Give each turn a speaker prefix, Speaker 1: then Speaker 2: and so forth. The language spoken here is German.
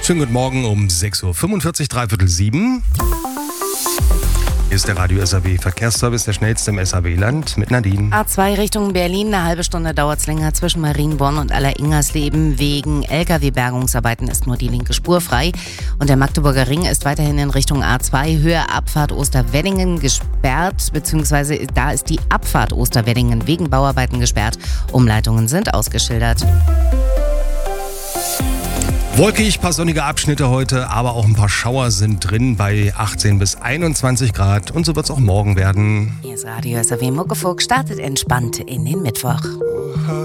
Speaker 1: Schönen guten Morgen um 6.45 Uhr, dreiviertel 7. Hier ist der Radio SAW Verkehrsservice, der schnellste im SAW-Land mit Nadine.
Speaker 2: A2 Richtung Berlin, eine halbe Stunde dauert es länger zwischen Marienborn und Aller-Ingersleben. Wegen Lkw-Bergungsarbeiten ist nur die linke Spur frei. Und der Magdeburger Ring ist weiterhin in Richtung A2, Höhe Abfahrt Osterweddingen gesperrt, beziehungsweise da ist die Abfahrt Osterweddingen wegen Bauarbeiten gesperrt. Umleitungen sind ausgeschildert.
Speaker 1: Wolkig, paar sonnige Abschnitte heute, aber auch ein paar Schauer sind drin bei 18 bis 21 Grad. Und so wird es auch morgen werden.
Speaker 2: Hier ist Radio SAW Muckefuck, startet entspannt in den Mittwoch.